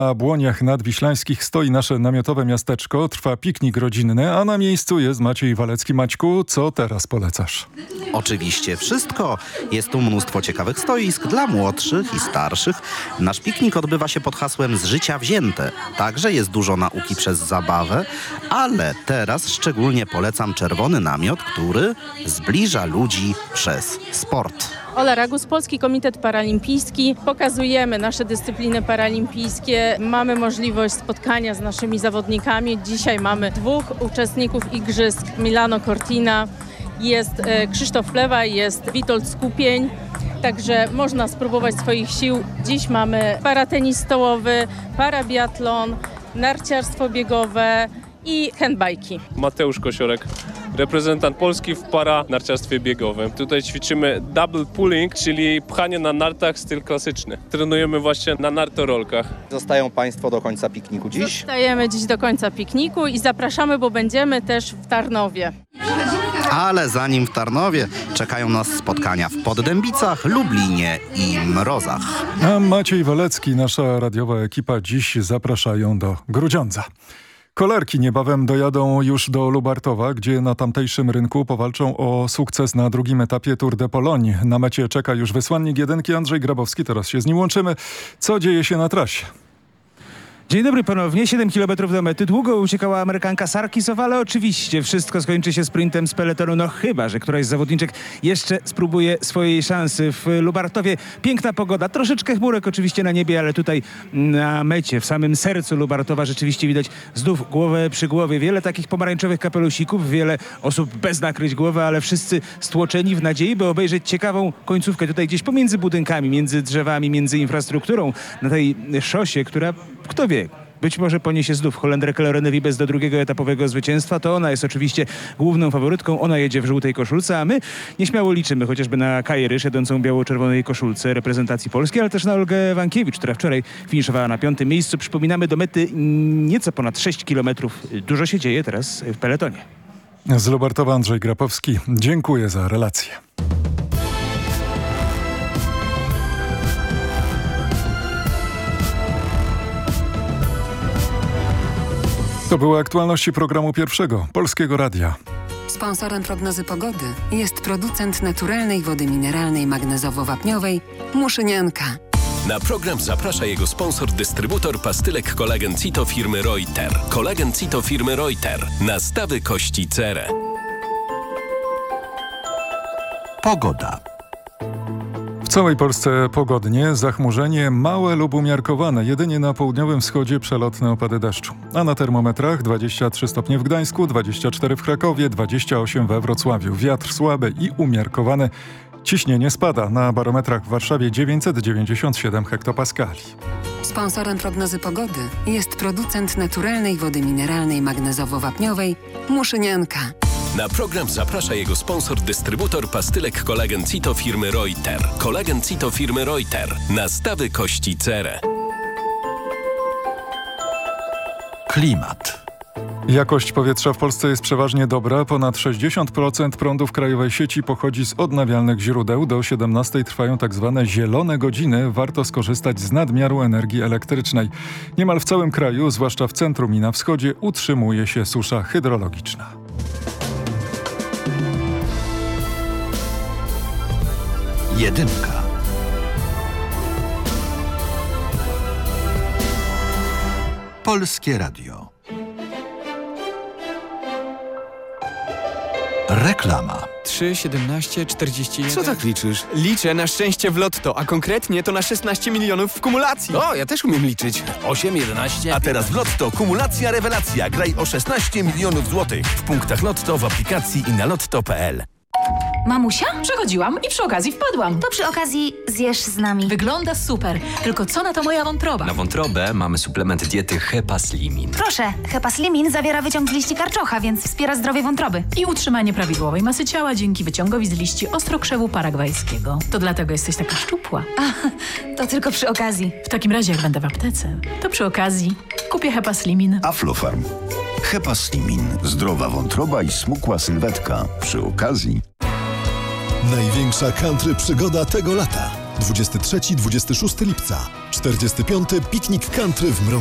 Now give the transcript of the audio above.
Na Błoniach Nadwiślańskich stoi nasze namiotowe miasteczko, trwa piknik rodzinny, a na miejscu jest Maciej Walecki. Maćku, co teraz polecasz? Oczywiście wszystko. Jest tu mnóstwo ciekawych stoisk dla młodszych i starszych. Nasz piknik odbywa się pod hasłem z życia wzięte. Także jest dużo nauki przez zabawę, ale teraz szczególnie polecam czerwony namiot, który zbliża ludzi przez sport. Ola Ragus, Polski Komitet Paralimpijski. Pokazujemy nasze dyscypliny paralimpijskie. Mamy możliwość spotkania z naszymi zawodnikami. Dzisiaj mamy 2 uczestników igrzysk Milano Cortina. Jest Krzysztof Plewa, jest Witold Skupień. Także można spróbować swoich sił. Dziś mamy paratenis stołowy, parabiatlon, narciarstwo biegowe i handbajki. Mateusz Kosiorek, reprezentant Polski w paranarciarstwie biegowym. Tutaj ćwiczymy double pulling, czyli pchanie na nartach, styl klasyczny. Trenujemy właśnie na nartorolkach. Zostają Państwo do końca pikniku dziś? Zostajemy dziś do końca pikniku i zapraszamy, bo będziemy też w Tarnowie. Ale zanim w Tarnowie czekają nas spotkania w Poddębicach, Lublinie i Mrozach. A Maciej Walecki, nasza radiowa ekipa dziś zapraszają do Grudziądza. Kolarki niebawem dojadą już do Lubartowa, gdzie na tamtejszym rynku powalczą o sukces na drugim etapie Tour de Pologne. Na mecie czeka już wysłannik jedynki Andrzej Grabowski. Teraz się z nim łączymy. Co dzieje się na trasie? Dzień dobry ponownie. 7 km do mety. Długo uciekała Amerykanka Sarkisow, ale oczywiście wszystko skończy się sprintem z peletonu. No chyba, że któraś z zawodniczek jeszcze spróbuje swojej szansy w Lubartowie. Piękna pogoda, troszeczkę chmurek oczywiście na niebie, ale tutaj na mecie, w samym sercu Lubartowa rzeczywiście widać znów głowę przy głowie. Wiele takich pomarańczowych kapelusików, wiele osób bez nakryć głowy, ale wszyscy stłoczeni w nadziei, by obejrzeć ciekawą końcówkę tutaj gdzieś pomiędzy budynkami, między drzewami, między infrastrukturą na tej szosie, która, kto wie, być może poniesie znów Holendrę Loreny Wiebes do drugiego etapowego zwycięstwa. To ona jest oczywiście główną faworytką. Ona jedzie w żółtej koszulce, a my nieśmiało liczymy chociażby na Kaję Rysz, jadącą biało-czerwonej koszulce reprezentacji Polski, ale też na Olgę Wankiewicz, która wczoraj finiszowała na 5. miejscu. Przypominamy, do mety nieco ponad 6 kilometrów. Dużo się dzieje teraz w peletonie. Z Lubartowa Andrzej Grabowski. Dziękuję za relację. To były aktualności programu Pierwszego Polskiego Radia. Sponsorem prognozy pogody jest producent naturalnej wody mineralnej magnezowo-wapniowej Muszynianka. Na program zaprasza jego sponsor, dystrybutor pastylek Kolagen Cito firmy Reuter. Kolagen Cito firmy Reuter. Nastawy kości cerę. Pogoda. W całej Polsce pogodnie, zachmurzenie małe lub umiarkowane. Jedynie na południowym wschodzie przelotne opady deszczu. A na termometrach 23 stopnie w Gdańsku, 24 w Krakowie, 28 we Wrocławiu. Wiatr słaby i umiarkowany. Ciśnienie spada. Na barometrach w Warszawie 997 hektopaskali. Sponsorem prognozy pogody jest producent naturalnej wody mineralnej magnezowo-wapniowej Muszynianka. Na program zaprasza jego sponsor, dystrybutor pastylek Kolagen Cito firmy Reuter. Kolagen Cito firmy Reuter. Nastawy kości cerę. Klimat. Jakość powietrza w Polsce jest przeważnie dobra. Ponad 60% prądu w krajowej sieci pochodzi z odnawialnych źródeł. Do 17 trwają tak zwane zielone godziny. Warto skorzystać z nadmiaru energii elektrycznej. Niemal w całym kraju, zwłaszcza w centrum i na wschodzie, utrzymuje się susza hydrologiczna. Jedynka. Polskie Radio. Reklama. 3, 17, 41... Co tak liczysz? Liczę na szczęście w lotto, a konkretnie to na 16 milionów w kumulacji. O, ja też umiem liczyć. 8, 11... A teraz w Lotto kumulacja rewelacja. Graj o 16 milionów złotych. W punktach Lotto, w aplikacji i na lotto.pl. Mamusia? Przechodziłam i przy okazji wpadłam. To przy okazji zjesz z nami. Wygląda super. Tylko co na to moja wątroba? Na wątrobę mamy suplement diety Hepaslimin. Proszę, Hepaslimin zawiera wyciąg z liści karczocha, więc wspiera zdrowie wątroby. I utrzymanie prawidłowej masy ciała dzięki wyciągowi z liści ostrokrzewu paragwajskiego. To dlatego jesteś taka szczupła. To tylko przy okazji. W takim razie, jak będę w aptece, to przy okazji kupię Hepaslimin. Aflofarm. Hepaslimin. Zdrowa wątroba i smukła sylwetka. Przy okazji. Największa country przygoda tego lata. 23-26 lipca. 45. Piknik country w Mrowie.